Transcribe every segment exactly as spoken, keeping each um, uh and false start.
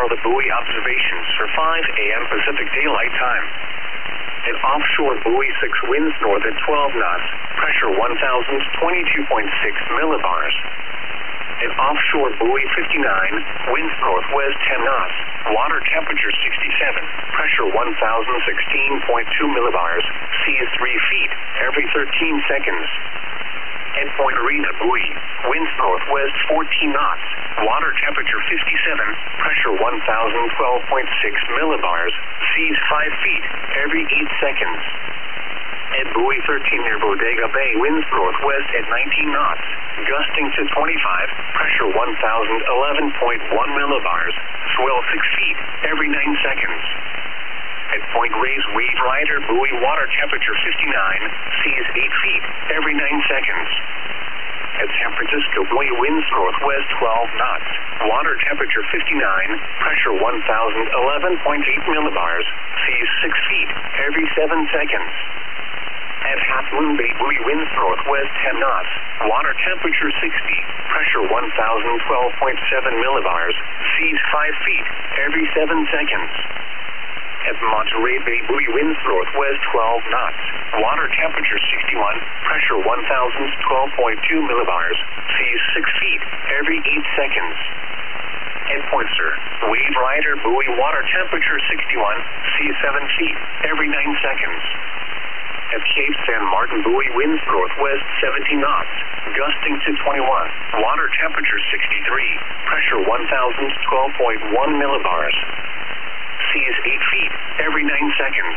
are the buoy observations for five A M Pacific Daylight Time. An offshore buoy six winds north at twelve knots, pressure one thousand twenty-two point six millibars. An offshore buoy fifty-nine, winds northwest ten knots, water temperature sixty-seven, pressure one thousand sixteen point two millibars, seas three feet every thirteen seconds. At Point Arena buoy, winds northwest fourteen knots, water temperature fifty-seven, pressure one thousand twelve point six millibars, seas five feet every eight seconds. At buoy thirteen near Bodega Bay, winds northwest at nineteen knots, gusting to twenty-five, pressure one thousand eleven point one millibars, swell six feet every nine seconds. At Point Reyes Wave Rider buoy, water temperature fifty-nine, seas eight feet every nine seconds. At San Francisco buoy, winds northwest twelve knots, water temperature fifty-nine, pressure one thousand eleven point eight millibars, seas six feet every seven seconds. At Half Moon Bay buoy, winds northwest ten knots, water temperature sixty, pressure one thousand twelve point seven millibars, seas five feet every seven seconds. At Monterey Bay buoy, winds northwest twelve knots, water temperature sixty-one, pressure one thousand twelve point two millibars, seas six feet every eight seconds. At Point Sur, Wave Rider buoy, water temperature sixty-one, seas seven feet every nine seconds. At Cape San Martin buoy, winds northwest seventeen knots, gusting to twenty-one, water temperature sixty-three, pressure one thousand twelve point one millibars, seas eight feet every nine seconds.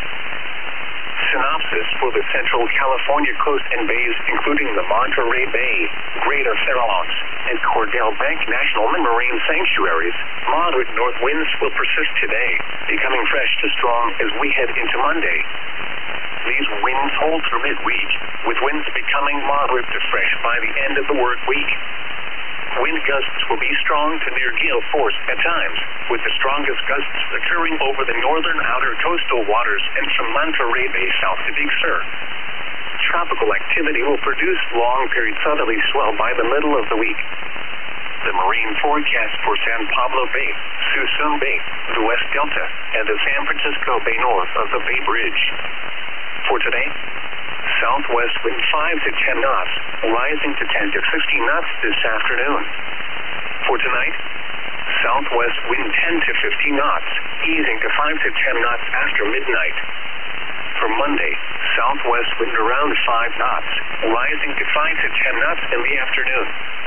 Synopsis for the Central California coast and bays, including the Monterey Bay, Greater Farallones, and Cordell Bank National Marine Sanctuaries. Moderate north winds will persist today, becoming fresh to strong as we head into Monday. These winds hold through midweek, with winds becoming moderate to fresh by the end of the work week. Wind gusts will be strong to near gale force at times, with the strongest gusts occurring over the northern outer coastal waters and from Monterey Bay south to Big Sur. Tropical activity will produce long-period southerly swell by the middle of the week. The marine forecast for San Pablo Bay, Suisun Bay, the West Delta, and the San Francisco Bay north of the Bay Bridge. For today, southwest wind five to ten knots, rising to ten to fifteen knots this afternoon. For tonight, southwest wind ten to fifteen knots, easing to five to ten knots after midnight. For Monday, southwest wind around five knots, rising to five to ten knots in the afternoon.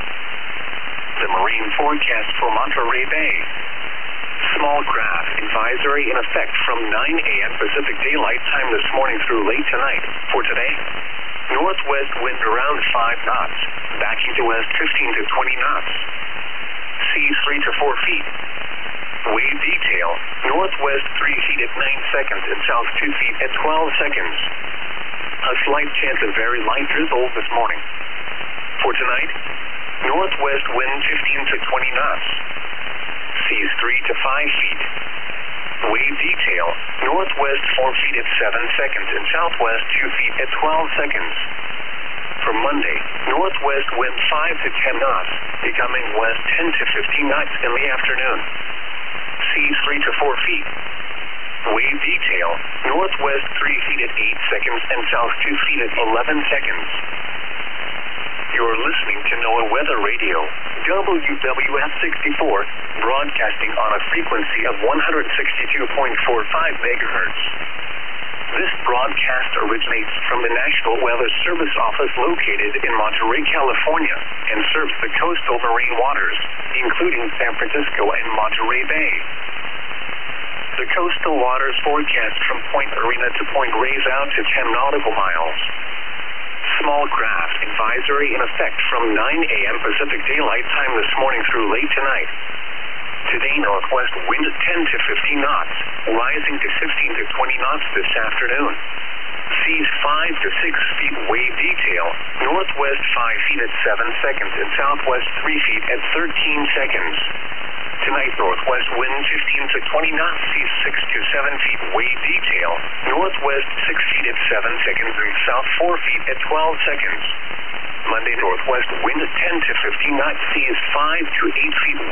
The marine forecast for Monterey Bay. Small craft advisory in effect from nine A M Pacific Daylight Time this morning through late tonight. For today, northwest wind around five knots, backing to west fifteen to twenty knots. Seas three to four feet. Wave detail, northwest three feet at nine seconds and south two feet at twelve seconds. A slight chance of very light drizzle this morning. For tonight, northwest wind fifteen to twenty knots. Seas three to five feet. Wave detail, northwest four feet at seven seconds and southwest two feet at twelve seconds. For Monday, northwest wind five to ten knots, becoming west ten to fifteen knots in the afternoon. Seas three to four feet. Wave detail, northwest three feet at eight seconds and south two feet at eleven seconds. You're listening to NOAA Weather Radio, W W F sixty-four, broadcasting on a frequency of one hundred sixty-two point four five megahertz. This broadcast originates from the National Weather Service office located in Monterey, California, and serves the coastal marine waters, including San Francisco and Monterey Bay. The coastal waters forecast from Point Arena to Point Reyes out to ten nautical miles. Small craft advisory in effect from nine A M Pacific Daylight Time this morning through late tonight. Today, northwest wind ten to fifteen knots, rising to fifteen to twenty knots this afternoon. Seas five to six feet. Wave detail, northwest five feet at seven seconds and southwest three feet at thirteen seconds. Tonight, northwest wind fifteen to twenty knots, seas six to seven feet. Wave detail, northwest six feet at seven seconds and south four feet at twelve seconds. Monday, northwest wind ten to fifteen knots, seas five to eight feet.